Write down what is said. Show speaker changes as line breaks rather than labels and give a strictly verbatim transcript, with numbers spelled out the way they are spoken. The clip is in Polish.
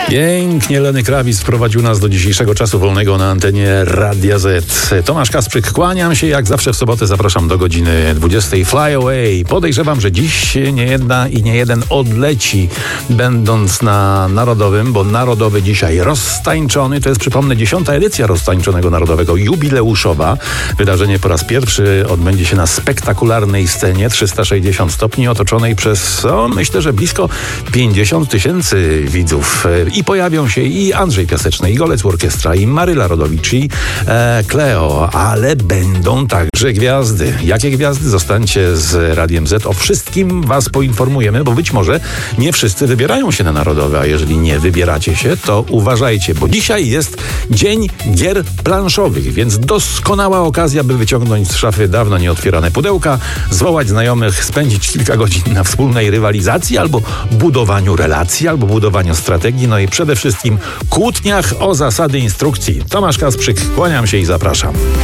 Pięknie Lenny Kravitz wprowadził nas do dzisiejszego czasu wolnego na antenie Radia Z. Tomasz Kasprzyk, kłaniam się. Jak zawsze w sobotę zapraszam do godziny dwudziestej. Fly Away. Podejrzewam, że dziś nie jedna i nie jeden odleci, będąc na Narodowym, bo Narodowy dzisiaj roztańczony. To jest, przypomnę, dziesiąta edycja Roztańczonego Narodowego, jubileuszowa. Wydarzenie po raz pierwszy odbędzie się na spektakularnej scenie trzysta sześćdziesiąt stopni, otoczonej przez, o, myślę, że blisko pięćdziesiąt tysięcy widzów. I pojawią się i Andrzej Piaseczny, i Golec Orkiestra, i Maryla Rodowicz, i e, Kleo, ale będą także gwiazdy. Jakie gwiazdy? Zostańcie z Radiem Z. O wszystkim was poinformujemy, bo być może nie wszyscy wybierają się na Narodowe, a jeżeli nie wybieracie się, to uważajcie, bo dzisiaj jest Dzień Gier Planszowych, więc doskonała okazja, by wyciągnąć z szafy dawno nieotwierane pudełka, zwołać znajomych, spędzić kilka godzin na wspólnej rywalizacji, albo budowaniu relacji, albo budowaniu strategii, no i przede wszystkim kłótniach o zasady instrukcji. Tomasz Kasprzyk, kłaniam się i zapraszam.